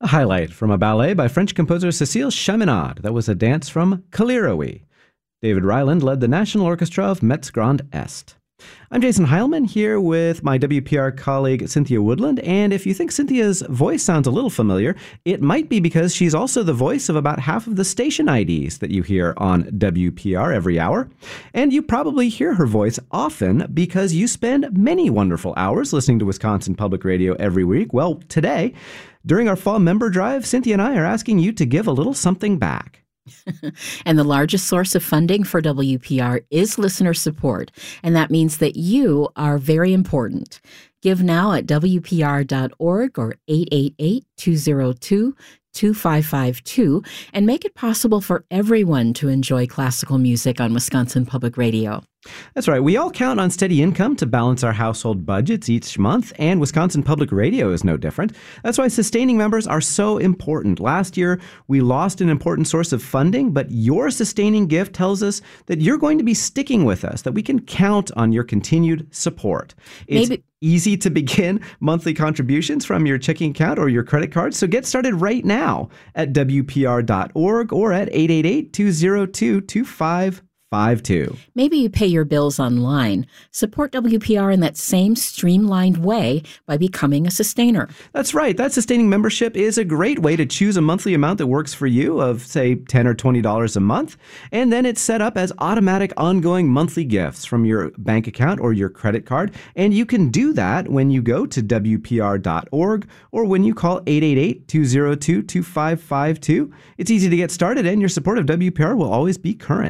A highlight from a ballet by French composer Cécile Chaminade. That was a dance from Kalirowy. David Ryland led the National Orchestra of Metz Grand Est. I'm Jason Heilman here with my WPR colleague Cynthia Woodland, and if you think Cynthia's voice sounds a little familiar, it might be because she's also the voice of about half of the station IDs that you hear on WPR every hour. And you probably hear her voice often because you spend many wonderful hours listening to Wisconsin Public Radio every week. Well, today, during our fall member drive, Cynthia and I are asking you to give a little something back. And the largest source of funding for WPR is listener support, and that means that you are very important. Give now at WPR.org or 888-202-2552 and make it possible for everyone to enjoy classical music on Wisconsin Public Radio. That's right. We all count on steady income to balance our household budgets each month, and Wisconsin Public Radio is no different. That's why sustaining members are so important. Last year, we lost an important source of funding, but your sustaining gift tells us that you're going to be sticking with us, that we can count on your continued support. It's easy to begin monthly contributions from your checking account or your credit card, so get started right now at WPR.org or at 888-202-2552. Maybe you pay your bills online. Support WPR in that same streamlined way by becoming a sustainer. That's right. That sustaining membership is a great way to choose a monthly amount that works for you of, say, $10 or $20 a month. And then it's set up as automatic ongoing monthly gifts from your bank account or your credit card. And you can do that when you go to WPR.org or when you call 888-202-2552. It's easy to get started, and your support of WPR will always be current.